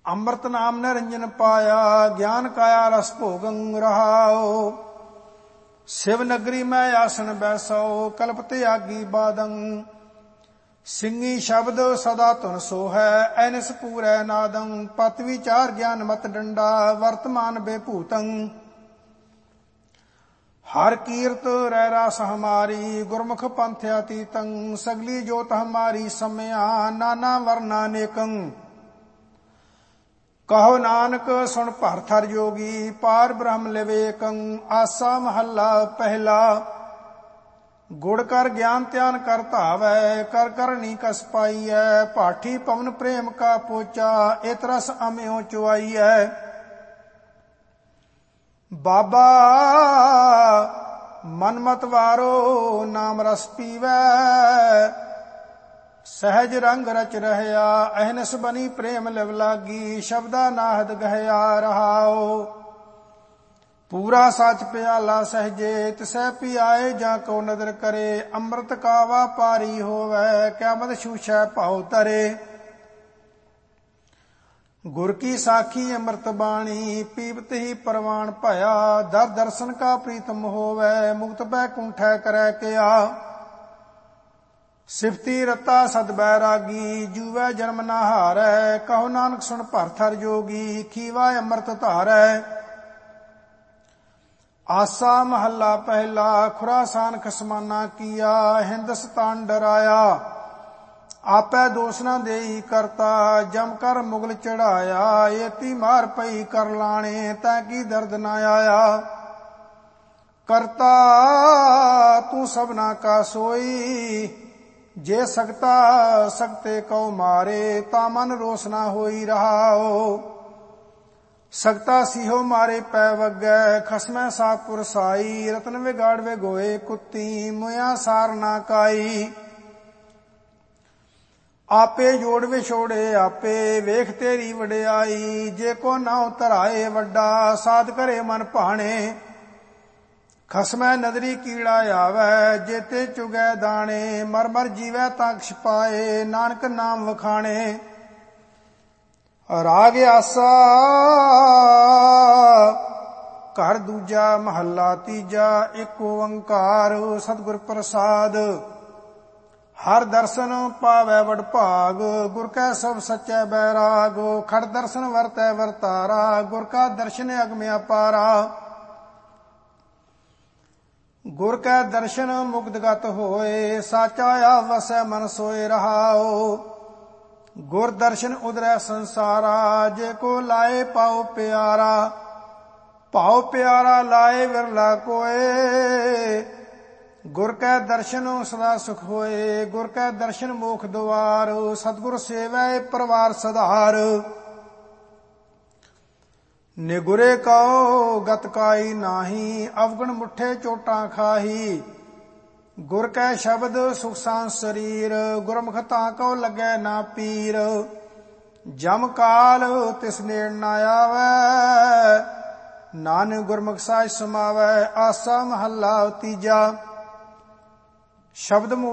ਅੰਮ੍ਰਿਤ ਨਾਮ ਨਿਰੰਜਨ ਪਾਇਆ, ਗਿਆਨ ਕਾਇਆ ਰਸ ਭੋਗੰ ਰਹਾਉ। शिव नगरी मैं आसन बैसो, कल्प त्यागी बादं। सिंगी शब्द सदा तुन सो है, ऐनिस पूरै नादं। पत विचार ज्ञान मत डंडा, वर्तमान बेभूतं। हर कीर्त रह रास हमारी, गुरमुख पंथ अतीतं। सगली जोत हमारी सम्या, नाना वर्ना नेकं। कहो नानक सुन भरथर जोगी, पार ब्रह्म लिवेकं। आसा महला पहला, गुड़ कर ज्ञान ध्यान कर धावै, कर करनी कस पाईऐ। पाठी पवन प्रेम का पोचा, इत रस अम्यो चुआईऐ। बाबा मन मत वारो, नाम रस पीवै। सहज रंग रच रहया, अहनस बनी प्रेम लिव लागी। शब्दा नाहद गहया रहाओ, पूरा सच प्याला सहजे। तिसै पियाए जा को नदर करे, अमृत का वापारी होवै। क्या मत छूछै भाव तरे, गुर की साखी अमृत बाणी। पीबत ही परवान भया, दर दर्शन का प्रीतम होवै। मुक्त बैकुंठै करै किया, सिफती रता सद बैरागी। जूवै जन्म ना हारै, कहो नानक सुन भरथर जोगी। खीवा अमृत धारै, आसा महला पहला। खुरासान खसमाना किया, हिंद सतान डराया। आपै दोष न देई करता, जम कर मुगल चढ़ाया। एती मार पई कर लाणे, तै की दर्द न आया। करता तू सबना का सोई, जे सकता सकते को मारे। ता मन रोस ना होई रहाओ, सकता सीहो मारे पै वगै। खसमै सापुर साई, रतन विगाड़ वे गोए कुत्ती। मुया सार ना काई, आपे जोड़ विछोड़े आपे। वेख तेरी वडियाई, जे को नाउ धराए वड्डा। साध करे मन भाणे, खसमै नदरी कीड़ा आवै। जेते चुगै दाणे, मर मर जीवै तां छिपाए। नानक नाम वखाणे, राग आसा घर दूजा। महला तीजा, एक ओंकार सतगुर प्रसाद। हर दर्शन पावै वड भाग, गुर कै सब सच्चै बैराग। खड़ दर्शन वरतै वरतारा, गुर का दर्शन अगम अपारा। गुर कै दर्शन मुग्धगत होए, साचा वसै मन सोए रहाओ। गुर दर्शन उदरै संसारा, जे को लाए पाओ प्यारा। भाव प्यारा लाए विरला कोए, गुर कै दर्शन सदा सुख होए। गुर कै दर्शन मोख द्वार, सतगुर सेवै परवार सधार। निगुरे कहो गत काई नाही, अवगुण मुठे चोटां खाही। गुर कै शब्द सुख सांस शरीर, गुरमुख तां को लगै ना पीर। जम काल तिस नेड़ ना आवै, नानक गुरमुख साज समावै। आसा महला तीजा, शब्द